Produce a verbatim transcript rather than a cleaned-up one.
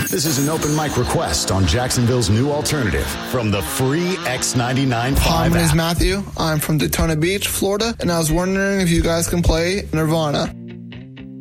This is an open mic request on Jacksonville's new alternative from the free X ninety-nine point five Hi, my name is app. Matthew. I'm from Daytona Beach, Florida, and I was wondering if you guys can play Nirvana.